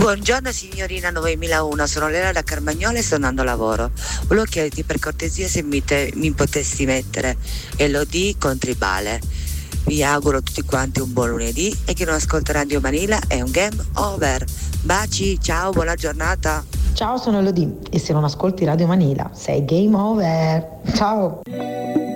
Buongiorno signorina 9001, sono Lera da Carmagnola e sto andando a lavoro. Volevo chiederti per cortesia se mi potessi mettere Elodie con Tribale. Vi auguro tutti quanti un buon lunedì e chi non ascolta Radio Manila è un game over. Baci, ciao, buona giornata. Ciao, sono Elodie e se non ascolti Radio Manila sei game over. Ciao.